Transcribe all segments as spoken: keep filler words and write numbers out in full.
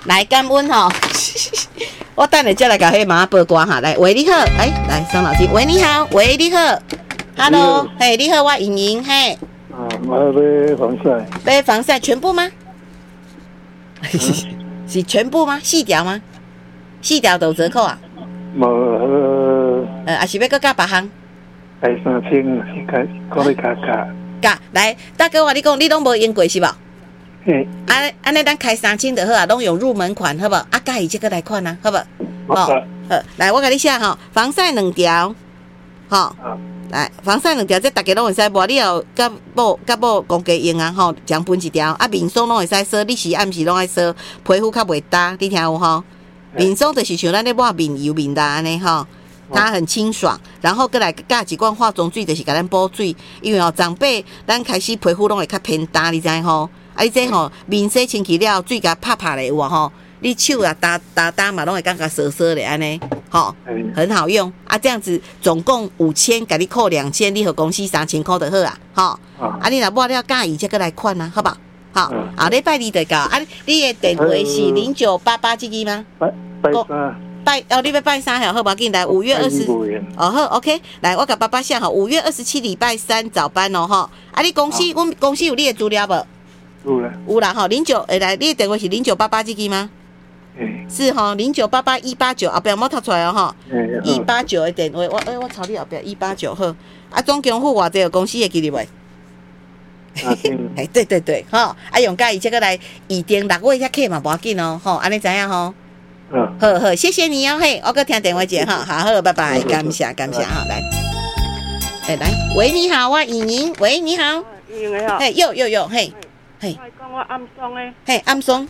来感恩吼。我等下再来甲迄妈报歌哈。来，喂，你好，哎，来伤脑筋。喂，你好，喂，你好 ，Hello， 嘿，你好，我莹莹，嘿。 啊，我要防晒。 买防晒全部吗？是全部吗？四条吗？四条都有折扣啊？ 无呃， 呃，还是要搁加别项？ 加三千，加可以加加。 加来，大哥，我你讲，你拢无用过是无？ 嘿。 安安尼，咱开三千就好啊，拢用入门款，好不好？啊，加伊这个来款啊，好不好？ 好。 好，来，我甲你写吼，防晒两条，吼。来，防晒两条，这大家拢会使抹，你要甲某甲某公家用啊，吼，将分一条，啊，面霜拢会使刷，你是暗时拢爱刷，皮肤较袂干，你听有吼？面霜就是像咱咧抹面油面啦安尼吼，它很清爽，然后过来加一罐化妆水，就是甲咱补水，因为哦长辈咱开始皮肤拢会较偏干，你知吼？啊，你这吼面洗清气了，水甲拍拍咧有无吼？你手啊打打打嘛，拢会感觉涩涩的安尼，吼，很好用啊！这样子总共五千，给你扣两千，你和公司三千块就好啊，吼。啊，你若抹了介意，再过来款啊，好不好？好，后礼拜二就到啊！你的电话是零九八八这个吗？ 拜拜三。 拜哦，你要拜三好，好吧？给你来五月二十。哦好 ，OK， 来我甲爸爸写好，五月二十七礼拜三早班哦，吼。啊，你公司，我们公司有你的资料无？ 有啦。 有啦，吼，零九，哎来，你的电话是零九八八这个吗？是哈，零九八八一八九后边冇读出来哦哈，一八九的电话，我哎我抄你后边一八九好，啊总共付偌济公司会记得袂？哎对对对，哈，啊用介伊这个来预定六月遐客嘛无要紧哦，吼，安尼知影吼？嗯，好好，谢谢你哦，嘿，我搁听电话接哈，好好，拜拜，感谢感谢哈，来，哎来，喂你好，我莹莹，喂你好， 莹莹好， 嘿，有有有，嘿， 嘿，讲我暗霜诶， 嘿暗霜。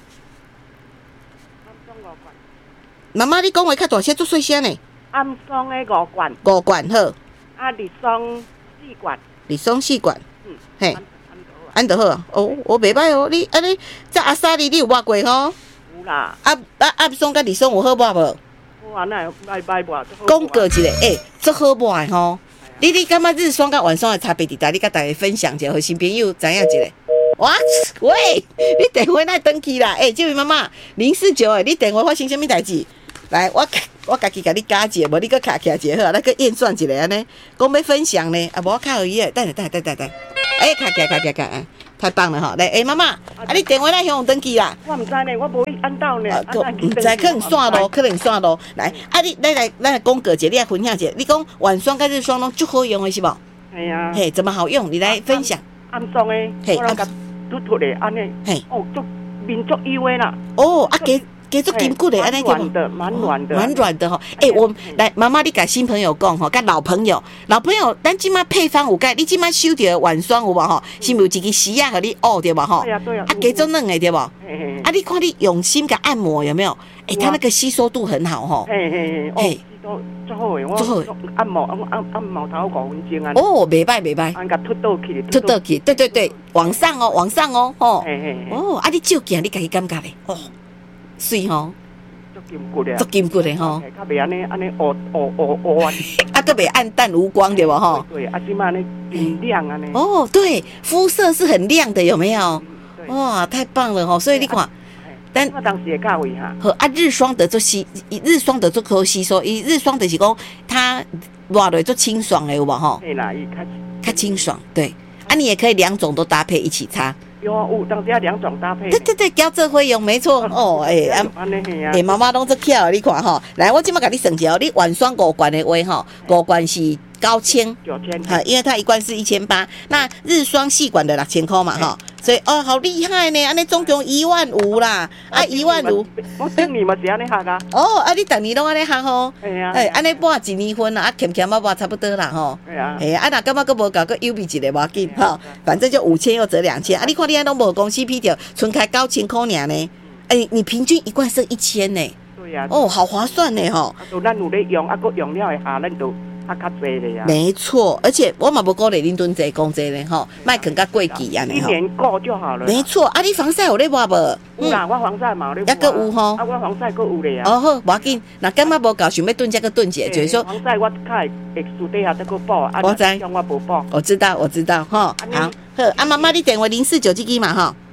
妈妈，你讲话较大声，足细声呢。 暗霜的五罐。 五罐好。 啊，日霜四罐。 日霜四罐。嗯。嘿。安得好啊。哦，我袂歹哦。你安尼，这阿莎莉你有抹过吼？ 有啦。 啊啊暗霜甲日霜有好抹无？ 我安那卖卖抹。 讲过一个，诶，足好抹的吼。你你感觉日霜甲晚霜的差别伫倒？你甲大家分享一下，互新朋友知影一下。哇，喂，你电话哪登去啦？诶，这位妈妈零四九诶，你电话发生什么代志？来，我我家己甲你加一个，无你搁卡起来一个好，咱搁验算一下安尼，讲要分享呢，啊，无我卡互伊诶，等下等下等下等下，哎，卡起来卡起来卡，哎，太棒了哈！来，哎，妈妈，啊，你电话哪向登记啦？ 我毋知呢，我无去按到呢， 毋知可能线路，可能线路。来，啊，你来来来讲个者，你来分享者，你讲晚霜甲日霜拢足好用的是无？ 系啊。 嘿，怎么好用？你来分享。 暗霜诶，嘿，暗突突的安尼，嘿，哦，足面足油的啦。 哦，啊，加加足筋骨的安尼对不？的，蛮软的， 蛮软的吼。哎，我来妈妈，你甲新朋友讲吼，甲老朋友，老朋友，咱即马配方有解，你即马收着晚霜有无吼？是毋有一支丝啊，互你捂对无吼？ 对啊对啊。 啊，加足软的对无？啊，你看你用心甲按摩有没有？哎，它那个吸收度很好吼。 嘿嘿嘿。都最好诶，我按摩按按按毛头五分钟啊。 哦，袂歹袂歹。 按甲凸倒去， 凸倒去，对对对，往上哦，往上哦，吼。嘿嘿。哦，啊，你照镜你家己感觉咧？哦，水吼。 足筋骨咧。 足筋骨咧吼。 较袂安尼安尼乌乌乌乌啊。 啊，都袂暗淡无光对无吼？ 对，啊，即马呢很亮啊呢。 哦，对，肤色是很亮的，有没有？哇，太棒了吼！所以你看。 但我当时会教伊哈， 好啊，日霜的做吸，日霜的做可吸收，伊日霜就是讲它抹落做清爽的有无吼？ 对啦，伊较较清爽，对。啊，你也可以两种都搭配一起擦。 有啊，有当时要两种搭配。 对对对，交这会用没错哦，哎啊，哎妈妈拢做巧，你看吼，来我即马甲你算一下，你晚霜五罐的话吼，五罐是九千， 九千， 哈，因为它一罐是一千八，那日霜细管的六千块嘛哈。所以哦，好厉害呢！安尼总共一万五啦，啊一万五。 我等年嘛是安尼学啊。 哦，啊你逐年拢安尼学吼。 系啊。 哎，安尼抹一年份啊，啊欠欠啊抹差不多啦吼。 系啊。 哎，啊那感觉佫无够，佫优惠一个无要紧吼，反正就五千又折两千。啊，你看你安拢无公 C P 条，纯开九千块尔呢。哎，你平均一罐剩一千呢。 对呀。 哦，好划算呢吼。 啊，就咱有咧用，啊，佫用了的下，咱就。啊，较济咧呀！ 没错，而且我嘛无鼓励恁囤济讲济咧吼，卖肯甲过期安尼吼。一年够就好了。 没错，啊，你防晒有咧抹无？ 有啦，我防晒嘛有咧。 抑佫有吼。 啊，我防晒佫有咧啊。 哦好，无要紧，若感觉无够，想要炖则佫炖者，就是说。 防晒我较会树底下再佫补，啊， 我知。 像我无补。 我知道，我知道，吼。好，好，啊，妈妈，你电话零四九这支嘛，吼。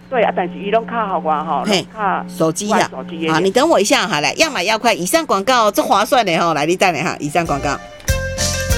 对啊，但是伊拢卡好我哈，卡手机呀，好，你等我一下哈，来要买要快，以上广告这划算的哈，来你等下哈，以上广告。